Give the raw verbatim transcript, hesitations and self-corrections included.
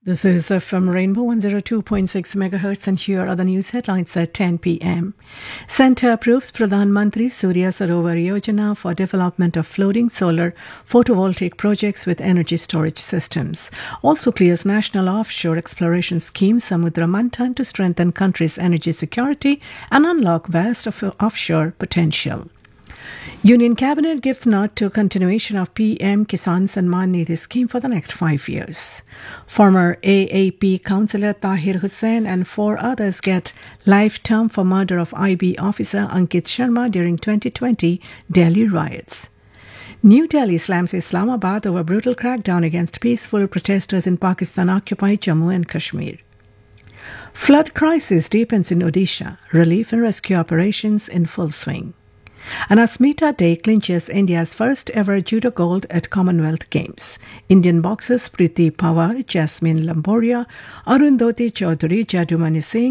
This is F M Rainbow one oh two point six megahertz, and here are the news headlines at ten p.m. Centre approves Pradhan Mantri Surya Sarovar Yojana for development of floating solar photovoltaic projects with energy storage systems. Also clears National Offshore Exploration Scheme Samudra Manthan to strengthen country's energy security and unlock vast off- offshore potential. Union Cabinet gives nod to continuation of P M Kisan Samman Nidhi scheme for the next five years. Former A A P councillor Tahir Hussain and four others get life term for murder of I B officer Ankit Sharma during twenty twenty Delhi riots. New Delhi slams Islamabad over brutal crackdown against peaceful protesters in Pakistan-occupied Jammu and Kashmir. Flood crisis deepens in Odisha. Relief and rescue operations in full swing. And Asmita Day clinches India's first ever judo gold at Commonwealth Games. Indian boxers Preeti Pawar, Jasmine Lamboria, Arundhati Chaudhary, Jadumani Singh,